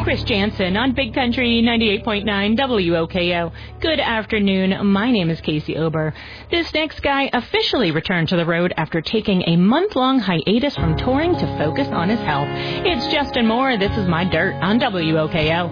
Chris Jansen on Big Country 98.9 WOKO. Good afternoon. My name is Casey Ober. This next guy officially returned to the road after taking a month-long hiatus from touring to focus on his health. It's Justin Moore. This is My Dirt on WOKO.